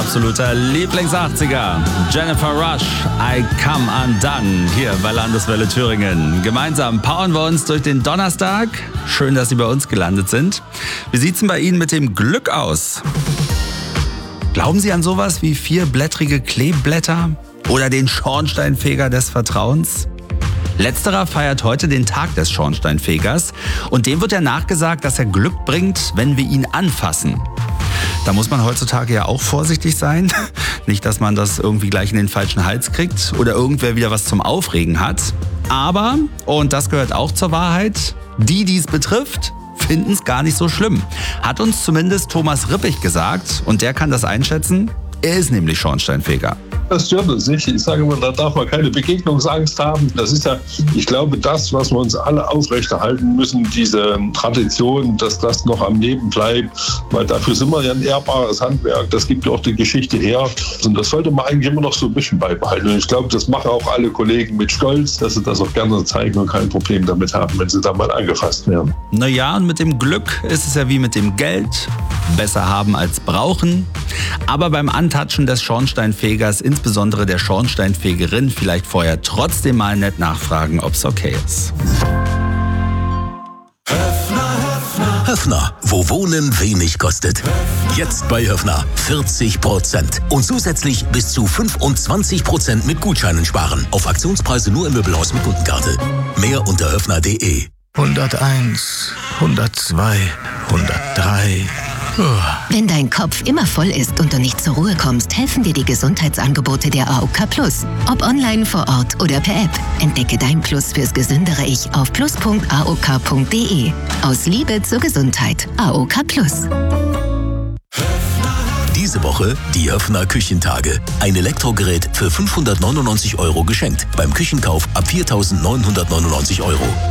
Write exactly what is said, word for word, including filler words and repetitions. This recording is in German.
absoluter Lieblings-achtziger. Jennifer Rush, I Come Undone, hier bei Landeswelle Thüringen. Gemeinsam powern wir uns durch den Donnerstag. Schön, dass Sie bei uns gelandet sind. Wie sieht's denn bei Ihnen mit dem Glück aus? Glauben Sie an sowas wie vierblättrige Kleeblätter oder den Schornsteinfeger des Vertrauens? Letzterer feiert heute den Tag des Schornsteinfegers und dem wird ja nachgesagt, dass er Glück bringt, wenn wir ihn anfassen. Da muss man heutzutage ja auch vorsichtig sein. Nicht, dass man das irgendwie gleich in den falschen Hals kriegt oder irgendwer wieder was zum Aufregen hat. Aber, und das gehört auch zur Wahrheit, die, die es betrifft, finden es gar nicht so schlimm. Hat uns zumindest Thomas Rippich gesagt und der kann das einschätzen. Er ist nämlich Schornsteinfeger. Das stört uns nicht. Ich sage immer, da darf man keine Begegnungsangst haben. Das ist ja, ich glaube, das, was wir uns alle aufrechterhalten müssen, diese Tradition, dass das noch am Leben bleibt, weil dafür sind wir ja ein ehrbares Handwerk. Das gibt ja auch die Geschichte her. Und das sollte man eigentlich immer noch so ein bisschen beibehalten. Und ich glaube, das machen auch alle Kollegen mit Stolz, dass sie das auch gerne zeigen und kein Problem damit haben, wenn sie da mal angefasst werden. Naja, und mit dem Glück ist es ja wie mit dem Geld. Besser haben als brauchen. Aber beim Antatschen des Schornsteinfegers, insbesondere der Schornsteinfegerin, vielleicht vorher trotzdem mal nett nachfragen, ob es okay ist. Höffner, wo Wohnen wenig kostet. Jetzt bei Höffner vierzig Prozent. Und zusätzlich bis zu fünfundzwanzig Prozent mit Gutscheinen sparen. Auf Aktionspreise nur im Möbelhaus mit Kundenkarte. Mehr unter höffner punkt de. hunderteins, hundertzwei, hundertdrei. Wenn dein Kopf immer voll ist und du nicht zur Ruhe kommst, helfen dir die Gesundheitsangebote der A O K Plus. Ob online, vor Ort oder per App. Entdecke dein Plus fürs gesündere Ich auf plus punkt a o k punkt de. Aus Liebe zur Gesundheit. A O K Plus. Diese Woche die Höffner Küchentage. Ein Elektrogerät für fünfhundertneunundneunzig Euro geschenkt. Beim Küchenkauf ab viertausendneunhundertneunundneunzig Euro.